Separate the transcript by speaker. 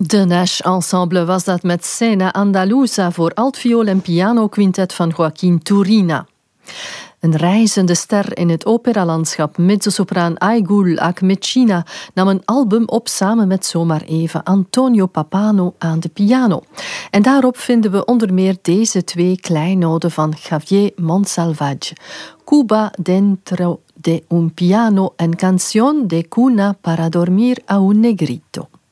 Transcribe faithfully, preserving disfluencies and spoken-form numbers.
Speaker 1: De Nash Ensemble was dat met Scena Andaluza voor altviool en pianoquintet van Joaquín Turina. Een reizende ster in het operalandschap, mezzosopraan Aigul Akmechina, nam een album op samen met zomaar even Antonio Pappano aan de piano. En daarop vinden we onder meer deze twee kleinoden van Javier Monsalvatge. Cuba dentro de un piano en canción de cuna para dormir a un negrito.